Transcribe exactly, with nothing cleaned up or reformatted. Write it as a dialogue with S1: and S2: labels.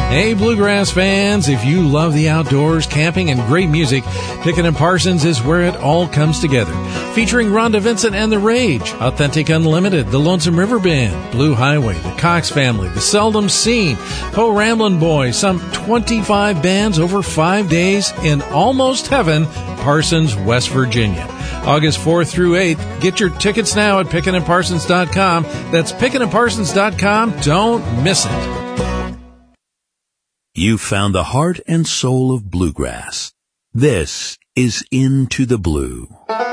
S1: Hey, Bluegrass fans, if you love the outdoors, camping, and great music, Pickett and Parsons is where it all comes together. Featuring Rhonda Vincent and The Rage, Authentic Unlimited, The Lonesome River Band, Blue Highway, The Cox Family, The Seldom Seen, Po Ramblin' Boys, some twenty-five bands over five days in almost heaven, Parsons, West Virginia. August fourth through eighth. Get your tickets now at pickett and parsons dot com. That's pickett and parsons dot com. Don't miss it.
S2: You've found the heart and soul of bluegrass. This is Into the Blue.